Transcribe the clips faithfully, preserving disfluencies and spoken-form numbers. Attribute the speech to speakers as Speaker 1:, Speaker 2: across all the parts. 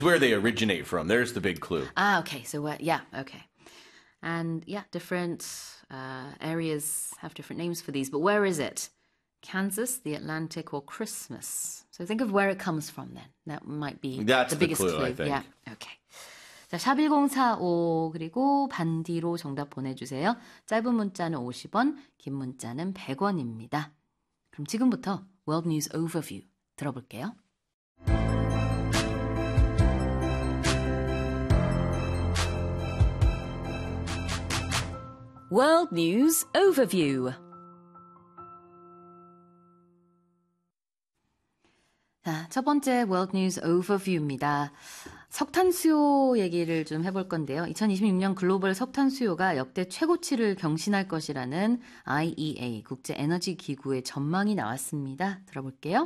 Speaker 1: Where they originate from. There's the big clue.
Speaker 2: Ah, okay. So, where, yeah, okay. And yeah, different uh, areas have different names for these. But where is it? Kansas, the Atlantic, or Christmas? So think of where it comes from then. That might be
Speaker 1: That's
Speaker 2: the
Speaker 1: the
Speaker 2: biggest
Speaker 1: clue,
Speaker 2: clue.
Speaker 1: I think.
Speaker 2: Yeah, okay. 자, 샵일공사오 그리고 반디로 정답 보내주세요. 짧은 문자는 오십 원, 긴 문자는 백 원입니다. 그럼 지금부터 World News Overview 들어볼게요. World News Overview. 자, 첫 번째 World News Overview입니다. 석탄 수요 얘기를 좀 해볼 건데요. 이천이십육 년 글로벌 석탄 수요가 역대 최고치를 경신할 것이라는 아이이에이, 국제 에너지 기구의 전망이 나왔습니다. 들어볼게요.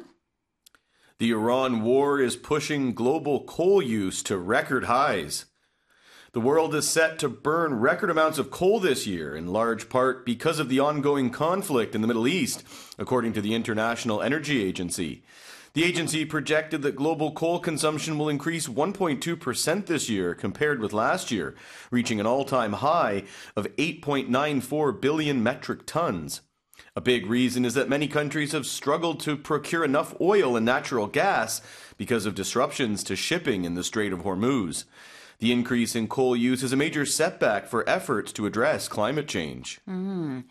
Speaker 1: The Iran war is pushing global coal use to record highs. The world is set to burn record amounts of coal this year, in large part because of the ongoing conflict in the Middle East, according to the International Energy Agency. The agency projected that global coal consumption will increase one point two percent this year compared with last year, reaching an all-time high of eight point nine four billion metric tons. A big reason is that many countries have struggled to procure enough oil and natural gas because of disruptions to shipping in the Strait of Hormuz. The increase in coal use is a major setback for efforts to address climate change.
Speaker 2: Mm.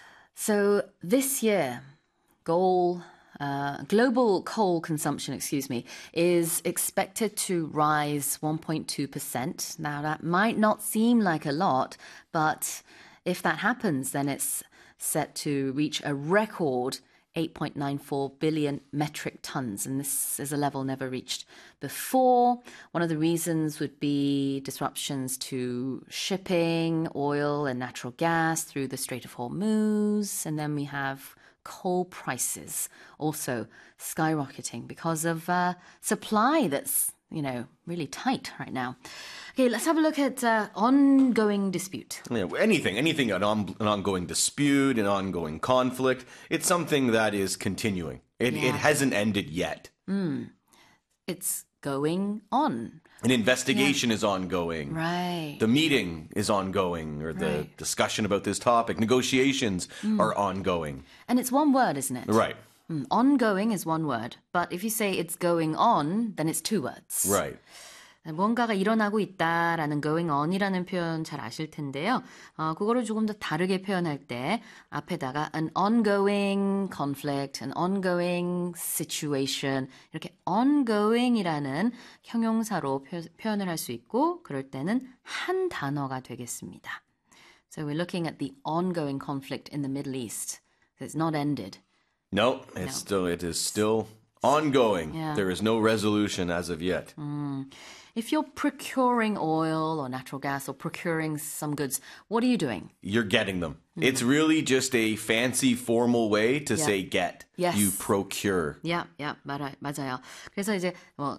Speaker 2: So this year, goal, uh, global coal consumption, excuse me, is expected to rise one point two percent. Now that might not seem like a lot, but if that happens, then it's set to reach a record eight point nine four billion metric tons. And this is a level never reached before. One of the reasons would be disruptions to shipping, oil and natural gas through the Strait of Hormuz. And then we have coal prices also skyrocketing because of uh, supply that's, you know, really tight right now. Okay, let's have a look at uh, ongoing dispute.
Speaker 1: Yeah, anything, anything, an, on, an ongoing dispute, an ongoing conflict, it's something that is continuing. It,
Speaker 2: Yeah.
Speaker 1: it hasn't ended yet.
Speaker 2: Mm. It's going on.
Speaker 1: An investigation is ongoing.
Speaker 2: Right.
Speaker 1: The meeting is ongoing, or the
Speaker 2: Right.
Speaker 1: discussion about this topic. Negotiations are ongoing.
Speaker 2: And it's one word, isn't it?
Speaker 1: Right,
Speaker 2: Mm, ongoing is one word. But if you say it's going on, then it's two words.
Speaker 1: right.
Speaker 2: 뭔가가 일어나고 있다라는 going on이라는 표현 잘 아실 텐데요. 어, 그거를 조금 더 다르게 표현할 때 앞에다가 an ongoing conflict, an ongoing situation 이렇게 ongoing이라는 형용사로 표, 표현을 할 수 있고 그럴 때는 한 단어가 되겠습니다. So we're looking at the ongoing conflict in the Middle East. It's not ended.
Speaker 1: No, it's still it is still ongoing.
Speaker 2: Yeah.
Speaker 1: There is no resolution as of yet.
Speaker 2: Mm. If you're procuring oil or natural gas or procuring some goods, what are you doing?
Speaker 1: You're getting them. It's really just a fancy formal way to
Speaker 2: Yeah.
Speaker 1: say get.
Speaker 2: Yes.
Speaker 1: You procure.
Speaker 2: 야, 야, 말아, 맞아요. 그래서 이제 뭐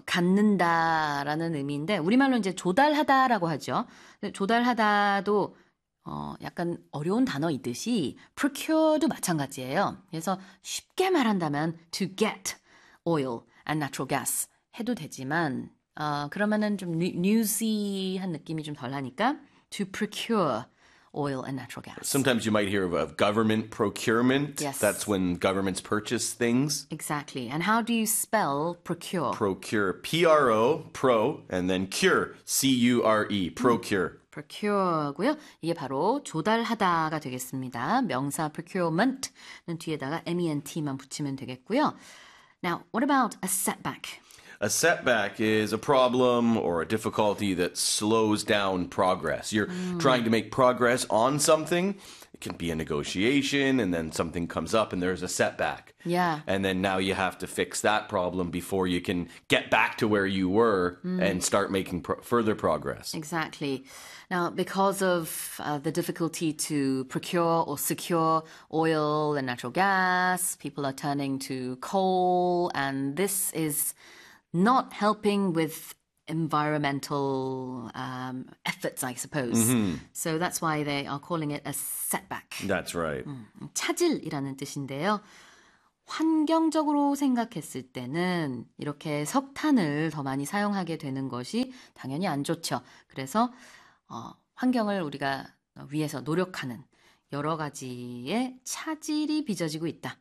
Speaker 2: 갖는다라는 의미인데 우리말로 이제 조달하다라고 하죠. 근데 조달하다도 어, 약간 어려운 단어이듯이 procure도 마찬가지예요. 그래서 쉽게 말한다면 to get oil and natural gas 해도 되지만 어, 그러면은 좀 newsy한 느낌이 좀 덜하니까 to procure oil and natural gas.
Speaker 1: Sometimes you might hear of, of government procurement.
Speaker 2: Yes.
Speaker 1: That's when governments purchase things.
Speaker 2: Exactly. And how do you spell procure?
Speaker 1: Procure. P R O, pro, and then cure. C U R E. Procure.
Speaker 2: procure고요. 이게 바로 조달하다가 되겠습니다. 명사 procurement는 뒤에다가 ment만 붙이면 되겠고요. Now, what about a setback?
Speaker 1: A setback is a problem or a difficulty that slows down progress. You're trying to make progress on something. It can be a negotiation, and then something comes up and there's a setback.
Speaker 2: Yeah.
Speaker 1: And then now you have to fix that problem before you can get back to where you were and start making pro- further progress.
Speaker 2: Exactly. Now, because of uh, the difficulty to procure or secure oil and natural gas, people are turning to coal, and this is not helping with environmental um, efforts, I suppose. So that's why they are calling it a setback.
Speaker 1: That's right.
Speaker 2: 차질이라는 뜻인데요. 환경적으로 생각했을 때는 이렇게 석탄을 더 많이 사용하게 되는 것이 당연히 안 좋죠. 그래서 어, 환경을 우리가 위해서 노력하는 여러 가지의 차질이 빚어지고 있다.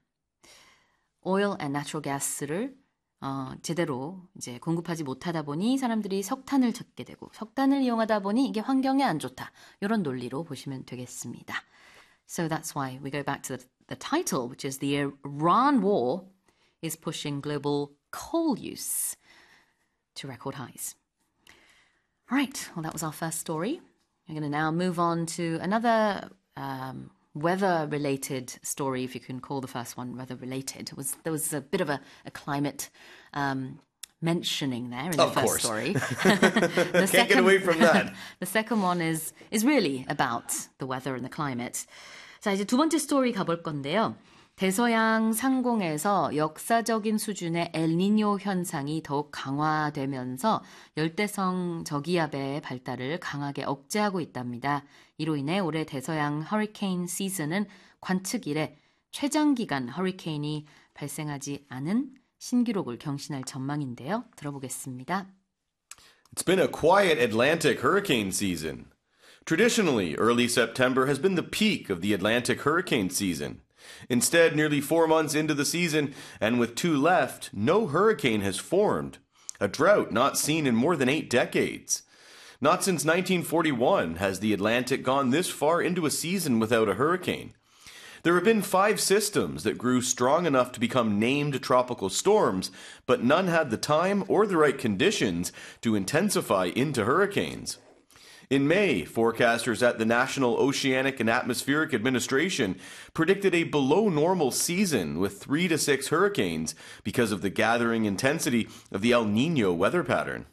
Speaker 2: Oil and natural gas를 어, 제대로 이제 공급하지 못하다 보니 사람들이 석탄을 찾게 되고 석탄을 이용하다 보니 이게 환경에 안 좋다. 이런 논리로 보시면 되겠습니다. So that's why we go back to the, the title, which is the Iran war is pushing global coal use to record highs. All right, well, that was our first story. We're going to now move on to another um, weather-related story, if you can call the first one weather-related. It was, there was a bit of a, a climate um, mentioning there in the
Speaker 1: of
Speaker 2: first
Speaker 1: course.
Speaker 2: story. the
Speaker 1: Can't
Speaker 2: second,
Speaker 1: get away from that.
Speaker 2: The second one is, is really about the weather and the climate. 자, 이제 두 번째 스토리 가볼 건데요. 대서양 상공에서 역사적인 수준의 엘니뇨 현상이 더욱 강화되면서 열대성 저기압의 발달을 강하게 억제하고 있답니다. 이로 인해 올해 대서양 허리케인 시즌은 관측 이래 최장기간 허리케인이 발생하지 않은 신기록을 경신할 전망인데요. 들어보겠습니다.
Speaker 1: It's been a quiet Atlantic hurricane season. Traditionally, early September has been the peak of the Atlantic hurricane season. Instead, nearly four months into the season, and with two left, no hurricane has formed, a drought not seen in more than eight decades. Not since nineteen forty-one has the Atlantic gone this far into a season without a hurricane. There have been five systems that grew strong enough to become named tropical storms, but none had the time or the right conditions to intensify into hurricanes. In May, forecasters at the National Oceanic and Atmospheric Administration predicted a below-normal season with three to six hurricanes because of the gathering intensity of the El Niño weather pattern.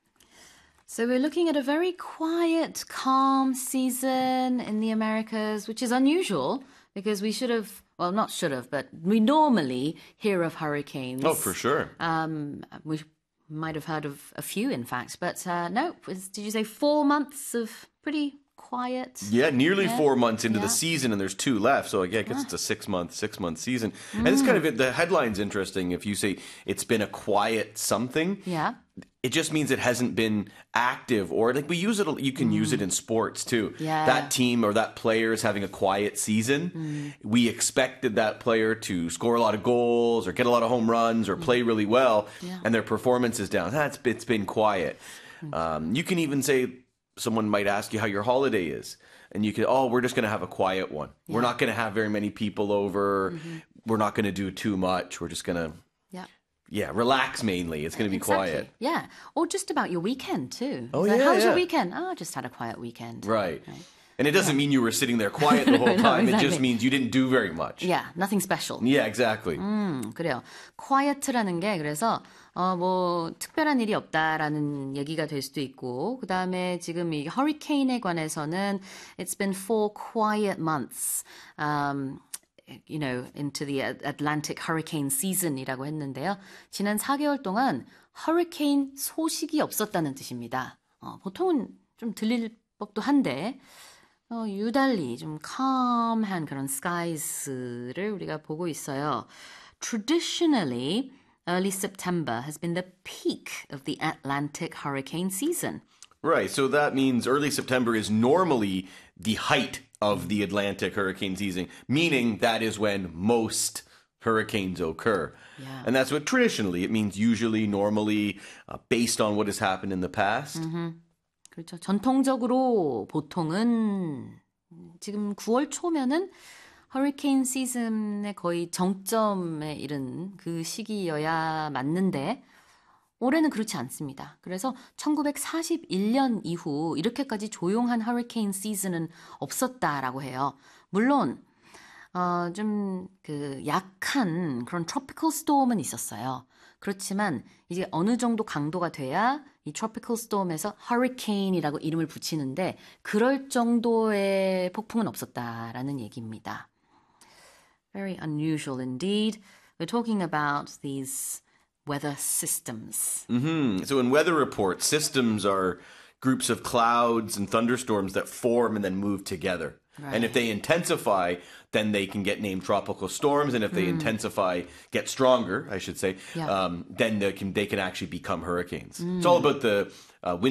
Speaker 2: So we're looking at a very quiet, calm season in the Americas, which is unusual because we should have, well, not should have, but we normally hear of hurricanes.
Speaker 1: Oh, for sure.
Speaker 2: Um, we might have heard of a few, in fact, but uh, no, was, did you say four months of pretty quiet?
Speaker 1: Yeah, nearly
Speaker 2: yeah.
Speaker 1: four months into
Speaker 2: yeah.
Speaker 1: the season, and there's two left. So I guess ah. it's a six-month, six-month season. Mm. And it's kind of, the headline's interesting. If you say it's been a quiet something,
Speaker 2: yeah.
Speaker 1: it just means it hasn't been active, or like we use it, you can mm. use it in sports too.
Speaker 2: Yeah.
Speaker 1: That team or that player is having a quiet season. Mm. We expected that player to score a lot of goals or get a lot of home runs or mm. play really well,
Speaker 2: yeah. and
Speaker 1: their performance is down. That's ah, it's been quiet. Mm. Um, you can even say, someone might ask you how your holiday is. And you can, oh, we're just going to have a quiet one. Yeah. We're not going to have very many people over. Mm-hmm. We're not going to do too much. We're just going to,
Speaker 2: yeah,
Speaker 1: yeah, relax mainly. It's going to be
Speaker 2: exactly.
Speaker 1: quiet.
Speaker 2: Yeah. Or just about your weekend too.
Speaker 1: Oh,
Speaker 2: so
Speaker 1: yeah.
Speaker 2: How was
Speaker 1: yeah.
Speaker 2: your weekend? Oh, I just had a quiet weekend.
Speaker 1: Right.
Speaker 2: right.
Speaker 1: And it doesn't
Speaker 2: yeah.
Speaker 1: mean you were sitting there quiet the whole
Speaker 2: no,
Speaker 1: time.
Speaker 2: exactly.
Speaker 1: It just means you didn't do very much.
Speaker 2: Yeah, nothing special.
Speaker 1: Yeah, exactly.
Speaker 2: 음, 그래요. quiet라는 게 그래서 어, 뭐 특별한 일이 없다라는 얘기가 될 수도 있고 그 다음에 지금 이 허리케인에 관해서는 It's been four quiet months. Um, you know, into the Atlantic hurricane season이라고 했는데요. 지난 사 개월 동안 허리케인 소식이 없었다는 뜻입니다. 어, 보통은 좀 들릴 법도 한데 어, 유달리 좀 calm한 그런 skies를 우리가 보고 있어요. Traditionally, early September has been the peak of the Atlantic hurricane season.
Speaker 1: Right, so that means early September is normally the height of the Atlantic hurricane season, meaning that is when most hurricanes occur.
Speaker 2: Yeah.
Speaker 1: And that's what traditionally, it means usually, normally, uh, based on what has happened in the past.
Speaker 2: Mm-hmm. 그렇죠. 전통적으로 보통은 지금 구월 초면은 허리케인 시즌의 거의 정점에 이른 그 시기여야 맞는데 올해는 그렇지 않습니다. 그래서 천구백사십일 년 이후 이렇게까지 조용한 허리케인 시즌은 없었다라고 해요. 물론 어, 좀 그 약한 그런 트로피컬 스톰은 있었어요. 그렇지만 이제 어느 정도 강도가 돼야 이 트로피컬 스톰에서 허리케인이라고 이름을 붙이는데 그럴 정도의 폭풍은 없었다라는 얘기입니다. Very unusual indeed. We're talking about these weather systems.
Speaker 1: Mm-hmm. So in weather reports, systems are groups of clouds and thunderstorms that form and then move together.
Speaker 2: Right.
Speaker 1: And if they intensify, then they can get named tropical storms. And if they mm. intensify, get stronger, I should say,
Speaker 2: yeah.
Speaker 1: um, then they can they can actually become hurricanes. Mm. It's all about the uh, wind